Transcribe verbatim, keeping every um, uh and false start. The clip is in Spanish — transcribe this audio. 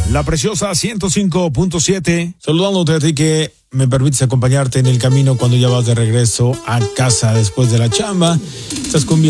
La preciosa ciento cinco punto siete. Saludándote a ti que me permites acompañarte en el camino cuando ya vas de regreso a casa después de la chamba. Estás con